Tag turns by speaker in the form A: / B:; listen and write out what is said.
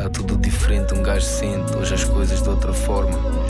A: tudo diferente, um gajo sente hoje as coisas de outra forma.